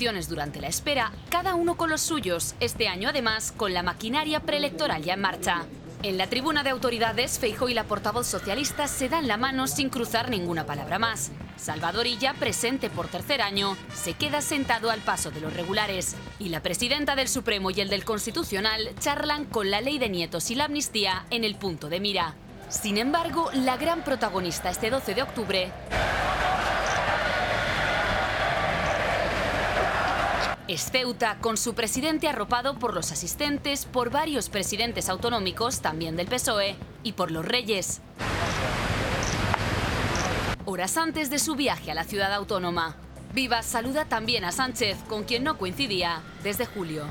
reacciones durante la espera, cada uno con los suyos, este año además con la maquinaria preelectoral ya en marcha. En la tribuna de autoridades, Feijóo y la portavoz socialista se dan la mano sin cruzar ninguna palabra más. Salvador Illa, presente por tercer año, se queda sentado al paso de los regulares. Y la presidenta del Supremo y el del Constitucional charlan con la ley de nietos y la amnistía en el punto de mira. Sin embargo, la gran protagonista este 12 de octubre es Ceuta, con su presidente arropado por los asistentes, por varios presidentes autonómicos, también del PSOE, y por los reyes. Horas antes de su viaje a la ciudad autónoma, Vivas saluda también a Sánchez, con quien no coincidía desde julio.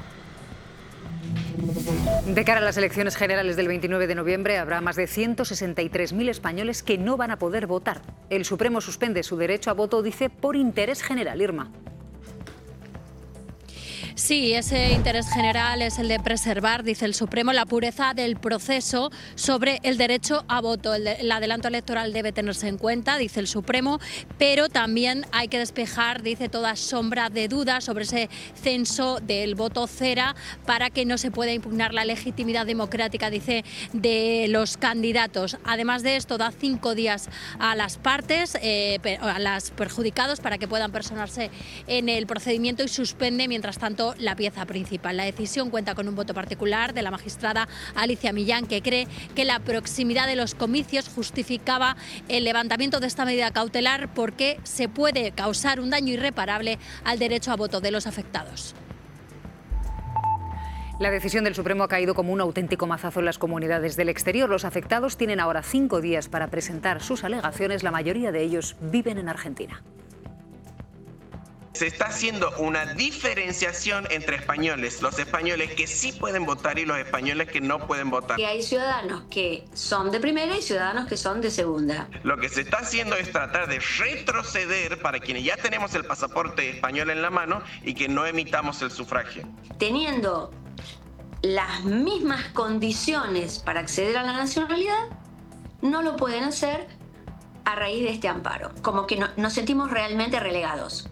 De cara a las elecciones generales del 29 de noviembre habrá más de 163.000 españoles que no van a poder votar. El Supremo suspende su derecho a voto, dice, por interés general. Irma. Sí, ese interés general es el de preservar, dice el Supremo, la pureza del proceso sobre el derecho a voto. El adelanto electoral debe tenerse en cuenta, dice el Supremo, pero también hay que despejar, dice, toda sombra de duda sobre ese censo del voto cera para que no se pueda impugnar la legitimidad democrática, dice, de los candidatos. Además de esto, da 5 días a las partes, a los perjudicados, para que puedan personarse en el procedimiento y suspende, mientras tanto, la pieza principal. La decisión cuenta con un voto particular de la magistrada Alicia Millán, que cree que la proximidad de los comicios justificaba el levantamiento de esta medida cautelar porque se puede causar un daño irreparable al derecho a voto de los afectados. La decisión del Supremo ha caído como un auténtico mazazo en las comunidades del exterior. Los afectados tienen ahora 5 días para presentar sus alegaciones. La mayoría de ellos viven en Argentina. Se está haciendo una diferenciación entre españoles, los españoles que sí pueden votar y los españoles que no pueden votar. Que hay ciudadanos que son de primera y ciudadanos que son de segunda. Lo que se está haciendo es tratar de retroceder para quienes ya tenemos el pasaporte español en la mano y que no emitamos el sufragio. Teniendo las mismas condiciones para acceder a la nacionalidad, no lo pueden hacer a raíz de este amparo. Como que nos sentimos realmente relegados.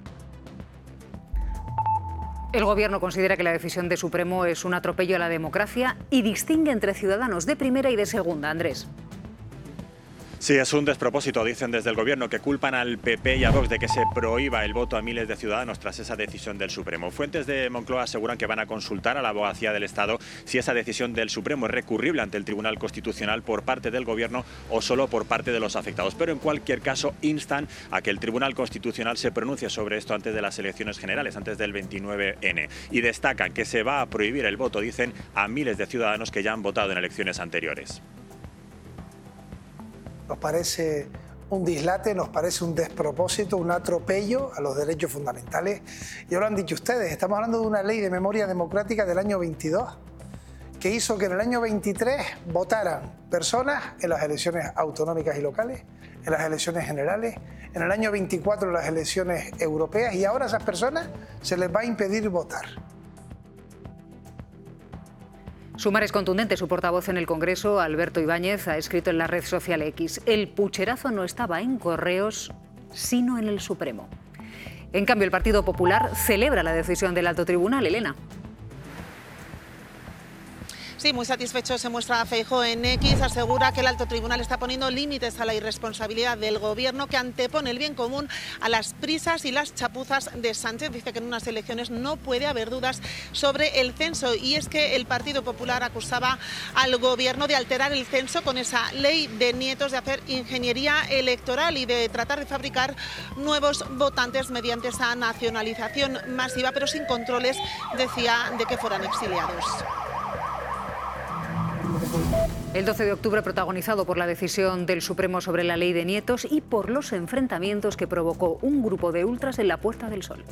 El Gobierno considera que la decisión del Supremo es un atropello a la democracia y distingue entre ciudadanos de primera y de segunda. Andrés. Sí, es un despropósito, dicen desde el Gobierno, que culpan al PP y a Vox de que se prohíba el voto a miles de ciudadanos tras esa decisión del Supremo. Fuentes de Moncloa aseguran que van a consultar a la Abogacía del Estado si esa decisión del Supremo es recurrible ante el Tribunal Constitucional por parte del Gobierno o solo por parte de los afectados. Pero en cualquier caso instan a que el Tribunal Constitucional se pronuncie sobre esto antes de las elecciones generales, antes del 29N. Y destacan que se va a prohibir el voto, dicen, a miles de ciudadanos que ya han votado en elecciones anteriores. Nos parece un dislate, nos parece un despropósito, un atropello a los derechos fundamentales. Ya lo han dicho ustedes, estamos hablando de una ley de memoria democrática del año 22, que hizo que en el año 23 votaran personas en las elecciones autonómicas y locales, en las elecciones generales, en el año 24 en las elecciones europeas, y ahora a esas personas se les va a impedir votar. Sumar es contundente. Su portavoz en el Congreso, Alberto Ibáñez, ha escrito en la red social X: el pucherazo no estaba en Correos, sino en el Supremo. En cambio, el Partido Popular celebra la decisión del Alto Tribunal. Elena. Sí, muy satisfecho se muestra Feijóo en X. Asegura que el Alto Tribunal está poniendo límites a la irresponsabilidad del Gobierno, que antepone el bien común a las prisas y las chapuzas de Sánchez. Dice que en unas elecciones no puede haber dudas sobre el censo. Y es que el Partido Popular acusaba al Gobierno de alterar el censo con esa ley de nietos, de hacer ingeniería electoral y de tratar de fabricar nuevos votantes mediante esa nacionalización masiva, pero sin controles, decía, de que fueran exiliados. El 12 de octubre, protagonizado por la decisión del Supremo sobre la ley de nietos y por los enfrentamientos que provocó un grupo de ultras en la Puerta del Sol.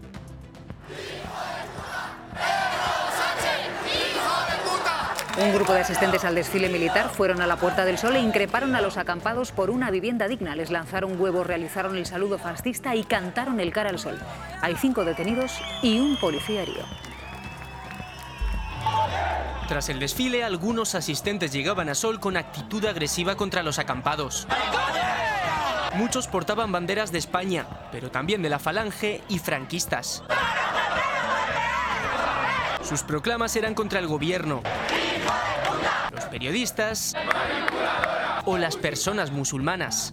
Un grupo de asistentes al desfile militar fueron a la Puerta del Sol e increparon a los acampados por una vivienda digna. Les lanzaron huevos, realizaron el saludo fascista y cantaron el Cara al Sol. Hay 5 detenidos y un policía herido. Tras el desfile, algunos asistentes llegaban a Sol con actitud agresiva contra los acampados. Muchos portaban banderas de España, pero también de la Falange y franquistas. Sus proclamas eran contra el gobierno, los periodistas o las personas musulmanas.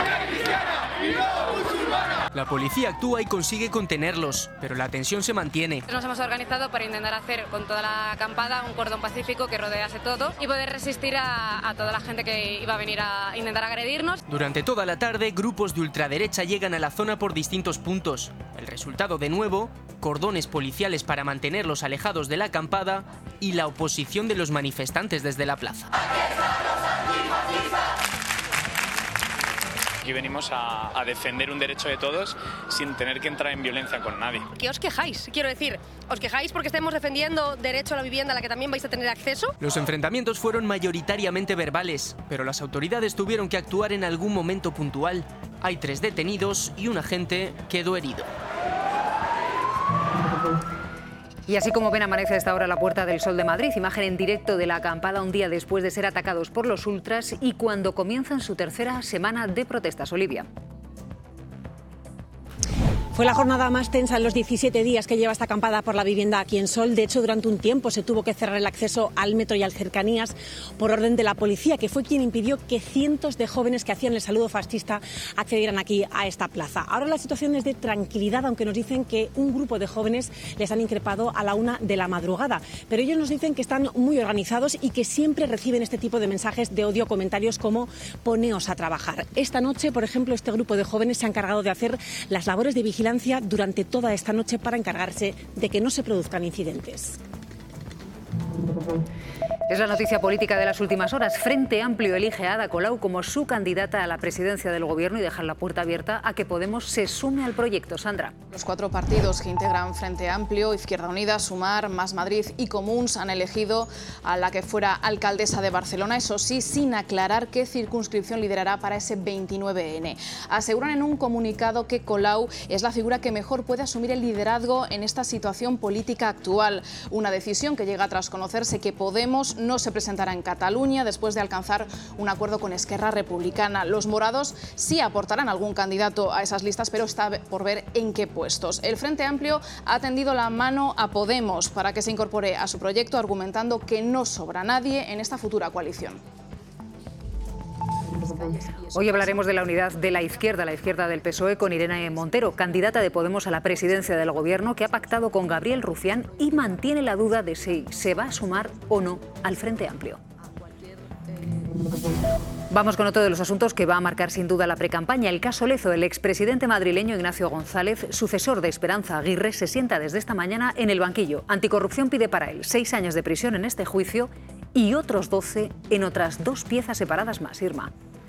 La policía actúa y consigue contenerlos, pero la tensión se mantiene. Nos hemos organizado para intentar hacer con toda la acampada un cordón pacífico que rodease todo y poder resistir a toda la gente que iba a venir a intentar agredirnos. Durante toda la tarde, grupos de ultraderecha llegan a la zona por distintos puntos. El resultado, de nuevo, cordones policiales para mantenerlos alejados de la acampada y la oposición de los manifestantes desde la plaza. Aquí venimos a defender un derecho de todos sin tener que entrar en violencia con nadie. ¿Qué os quejáis? Quiero decir, ¿os quejáis porque estemos defendiendo derecho a la vivienda a la que también vais a tener acceso? Los enfrentamientos fueron mayoritariamente verbales, pero las autoridades tuvieron que actuar en algún momento puntual. Hay 3 detenidos y un agente quedó herido. Y así como ven, amanece a esta hora la Puerta del Sol de Madrid, imagen en directo de la acampada un día después de ser atacados por los ultras y cuando comienzan su tercera semana de protestas. Olivia. Fue la jornada más tensa en los 17 días que lleva esta acampada por la vivienda aquí en Sol. De hecho, durante un tiempo se tuvo que cerrar el acceso al metro y al cercanías por orden de la policía, que fue quien impidió que cientos de jóvenes que hacían el saludo fascista accedieran aquí a esta plaza. Ahora la situación es de tranquilidad, aunque nos dicen que un grupo de jóvenes les han increpado a la 1 de la madrugada. Pero ellos nos dicen que están muy organizados y que siempre reciben este tipo de mensajes de odio, comentarios como "poneos a trabajar". Esta noche, por ejemplo, este grupo de jóvenes se ha encargado de hacer las labores de vigilancia durante toda esta noche para encargarse de que no se produzcan incidentes. Es la noticia política de las últimas horas. Frente Amplio elige a Ada Colau como su candidata a la presidencia del Gobierno y dejar la puerta abierta a que Podemos se sume al proyecto. Sandra. Los 4 partidos que integran Frente Amplio, Izquierda Unida, Sumar, Más Madrid y Comuns han elegido a la que fuera alcaldesa de Barcelona, eso sí, sin aclarar qué circunscripción liderará para ese 29N. Aseguran en un comunicado que Colau es la figura que mejor puede asumir el liderazgo en esta situación política actual. Una decisión que llega tras conocerse que Podemos no se presentará en Cataluña después de alcanzar un acuerdo con Esquerra Republicana. Los morados sí aportarán algún candidato a esas listas, pero está por ver en qué puestos. El Frente Amplio ha tendido la mano a Podemos para que se incorpore a su proyecto, argumentando que no sobra nadie en esta futura coalición. Hoy hablaremos de la unidad de la izquierda del PSOE, con Irene Montero, candidata de Podemos a la presidencia del Gobierno, que ha pactado con Gabriel Rufián y mantiene la duda de si se va a sumar o no al Frente Amplio. Vamos con otro de los asuntos que va a marcar sin duda la precampaña. El caso Lezo. El expresidente madrileño Ignacio González, sucesor de Esperanza Aguirre, se sienta desde esta mañana en el banquillo. Anticorrupción pide para él 6 años de prisión en este juicio y otros 12 en otras 2 piezas separadas más. Irma.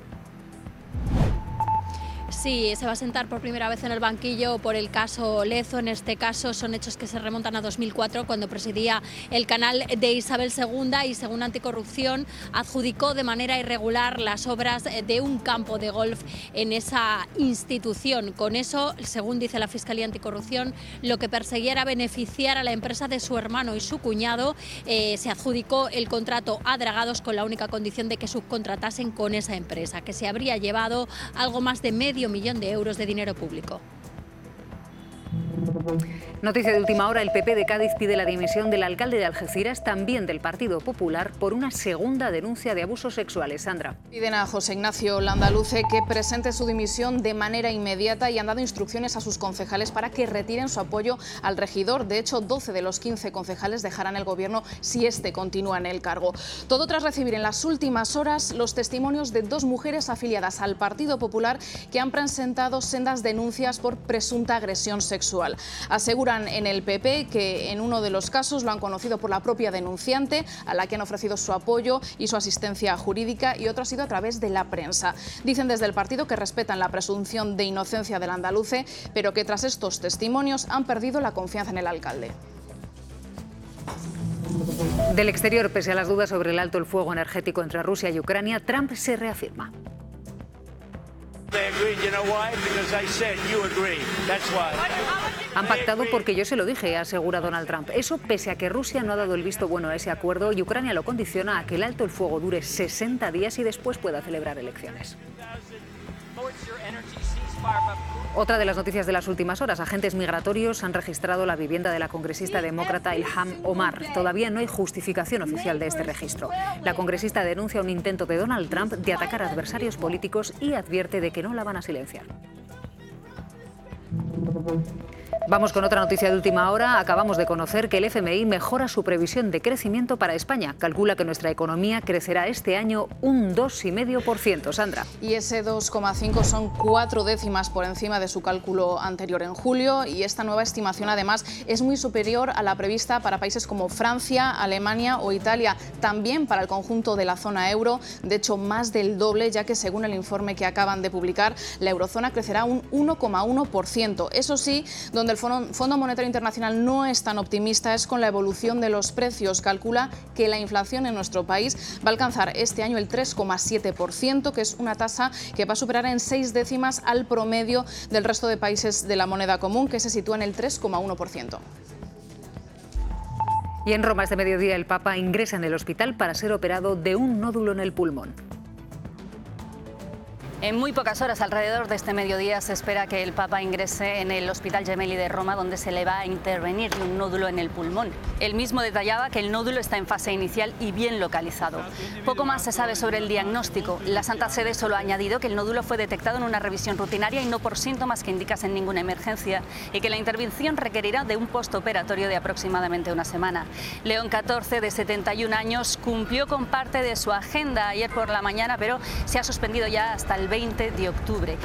Sí, se va a sentar por primera vez en el banquillo por el caso Lezo. En este caso son hechos que se remontan a 2004, cuando presidía el canal de Isabel II y, según Anticorrupción, adjudicó de manera irregular las obras de un campo de golf en esa institución. Con eso, según dice la Fiscalía Anticorrupción, lo que perseguía era beneficiar a la empresa de su hermano y su cuñado. Se adjudicó el contrato a Dragados con la única condición de que subcontratasen con esa empresa, que se habría llevado algo más de medio millón de euros de dinero público. Noticia de última hora, el PP de Cádiz pide la dimisión del alcalde de Algeciras, también del Partido Popular, por una segunda denuncia de abusos sexuales. Sandra. Piden a José Ignacio Landaluce que presente su dimisión de manera inmediata y han dado instrucciones a sus concejales para que retiren su apoyo al regidor. De hecho, 12 de los 15 concejales dejarán el gobierno si este continúa en el cargo. Todo tras recibir en las últimas horas los testimonios de 2 mujeres afiliadas al Partido Popular que han presentado sendas denuncias por presunta agresión sexual. Aseguran en el PP que en uno de los casos lo han conocido por la propia denunciante, a la que han ofrecido su apoyo y su asistencia jurídica, y otro ha sido a través de la prensa. Dicen desde el partido que respetan la presunción de inocencia del andaluce, pero que tras estos testimonios han perdido la confianza en el alcalde. Del exterior, pese a las dudas sobre el alto el fuego energético entre Rusia y Ucrania, Trump se reafirma. Han pactado porque yo se lo dije, asegura Donald Trump. Eso pese a que Rusia no ha dado el visto bueno a ese acuerdo y Ucrania lo condiciona a que el alto el fuego dure 60 días y después pueda celebrar elecciones. Otra de las noticias de las últimas horas, agentes migratorios han registrado la vivienda de la congresista demócrata Ilhan Omar. Todavía no hay justificación oficial de este registro. La congresista denuncia un intento de Donald Trump de atacar a adversarios políticos y advierte de que no la van a silenciar. Vamos con otra noticia de última hora. Acabamos de conocer que el FMI mejora su previsión de crecimiento para España. Calcula que nuestra economía crecerá este año un 2,5%. Sandra. Y ese 2,5 son 4 décimas por encima de su cálculo anterior en julio, y esta nueva estimación además es muy superior a la prevista para países como Francia, Alemania o Italia, también para el conjunto de la zona euro, de hecho más del doble, ya que según el informe que acaban de publicar, la eurozona crecerá un 1,1%. Eso sí, donde el Fondo Monetario Internacional no es tan optimista es con la evolución de los precios. Calcula que la inflación en nuestro país va a alcanzar este año el 3,7%, que es una tasa que va a superar en 6 décimas al promedio del resto de países de la moneda común, que se sitúa en el 3,1%. Y en Roma este mediodía el Papa ingresa en el hospital para ser operado de un nódulo en el pulmón. En muy pocas horas, alrededor de este mediodía, se espera que el Papa ingrese en el Hospital Gemelli de Roma, donde se le va a intervenir de un nódulo en el pulmón. Él mismo detallaba que el nódulo está en fase inicial y bien localizado. Poco más se sabe sobre el diagnóstico. La Santa Sede solo ha añadido que el nódulo fue detectado en una revisión rutinaria y no por síntomas que indicasen ninguna emergencia, y que la intervención requerirá de un postoperatorio de aproximadamente una semana. León XIV, de 71 años, cumplió con parte de su agenda ayer por la mañana, pero se ha suspendido ya hasta el 20 de octubre.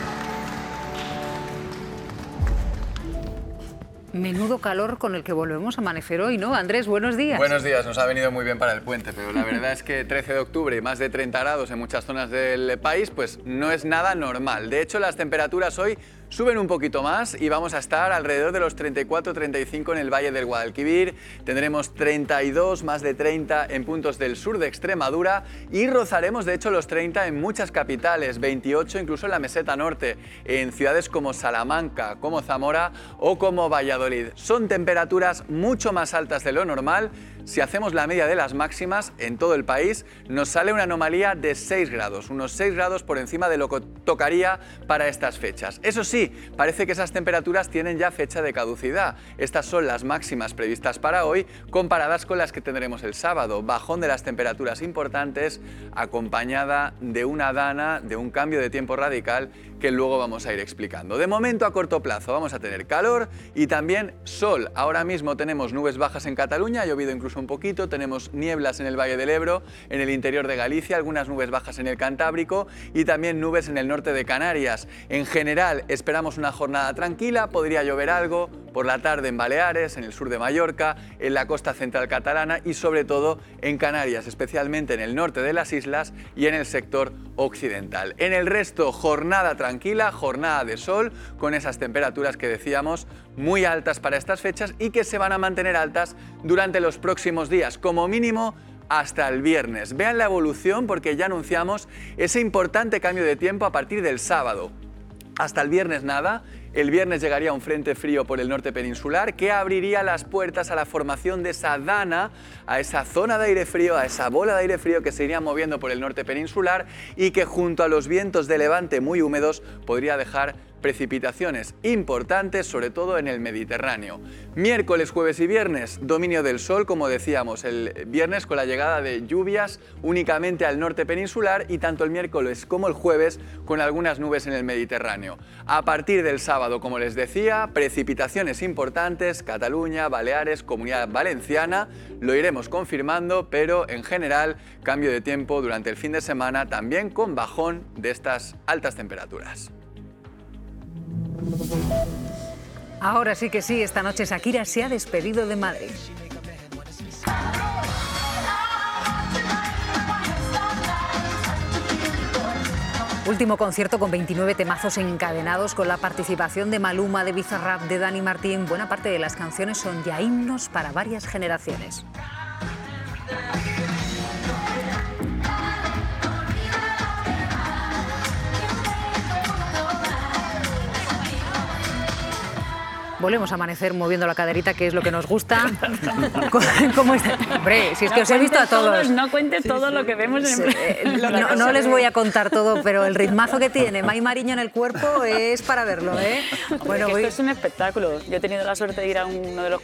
Menudo calor con el que volvemos a amanecer hoy, ¿no? Andrés, buenos días. Buenos días, nos ha venido muy bien para el puente, pero la verdad es que 13 de octubre y más de 30 grados en muchas zonas del país, pues no es nada normal. De hecho, las temperaturas hoy suben un poquito más y vamos a estar alrededor de los 34-35 en el Valle del Guadalquivir. Tendremos 32, más de 30 en puntos del sur de Extremadura y rozaremos de hecho los 30 en muchas capitales, 28 incluso en la meseta norte, en ciudades como Salamanca, como Zamora o como Valladolid. Son temperaturas mucho más altas de lo normal. Si hacemos la media de las máximas en todo el país, nos sale una anomalía de 6 grados, unos 6 grados por encima de lo que tocaría para estas fechas. Eso sí, parece que esas temperaturas tienen ya fecha de caducidad. Estas son las máximas previstas para hoy, comparadas con las que tendremos el sábado. Bajón de las temperaturas importantes, acompañada de una dana, de un cambio de tiempo radical que luego vamos a ir explicando. De momento, a corto plazo, vamos a tener calor y también sol. Ahora mismo tenemos nubes bajas en Cataluña, ha llovido incluso un poquito, tenemos nieblas en el Valle del Ebro, en el interior de Galicia, algunas nubes bajas en el Cantábrico y también nubes en el norte de Canarias. En general, esperamos una jornada tranquila, podría llover algo por la tarde en Baleares, en el sur de Mallorca, en la costa central catalana y sobre todo en Canarias, especialmente en el norte de las islas y en el sector occidental. En el resto, jornada tranquila, jornada de sol, con esas temperaturas que decíamos muy altas para estas fechas y que se van a mantener altas durante los próximos días, como mínimo hasta el viernes. Vean la evolución porque ya anunciamos ese importante cambio de tiempo a partir del sábado. Hasta el viernes nada. El viernes llegaría un frente frío por el norte peninsular que abriría las puertas a la formación de esa dana, a esa zona de aire frío, a esa bola de aire frío que se iría moviendo por el norte peninsular y que junto a los vientos de levante muy húmedos podría dejar precipitaciones importantes, sobre todo en el Mediterráneo. Miércoles, jueves y viernes, dominio del sol, como decíamos, el viernes con la llegada de lluvias únicamente al norte peninsular y tanto el miércoles como el jueves con algunas nubes en el Mediterráneo. A partir del sábado, como les decía, precipitaciones importantes, Cataluña, Baleares, Comunidad Valenciana, lo iremos confirmando, pero en general cambio de tiempo durante el fin de semana también con bajón de estas altas temperaturas. Ahora sí que sí, esta noche Shakira se ha despedido de Madrid. Último concierto con 29 temazos encadenados con la participación de Maluma, de Bizarrap, de Dani Martín. Buena parte de las canciones son ya himnos para varias generaciones. Volvemos a amanecer moviendo la caderita, que es lo que nos gusta. ¿Cómo está? Hombre, si es que os he visto a todos. No cuente todo lo que vemos en No les voy a contar todo, pero el ritmazo que tiene Mai Mariño en el cuerpo es para verlo, ¿eh? Bueno, esto es un espectáculo. Yo he tenido la suerte de ir a uno de los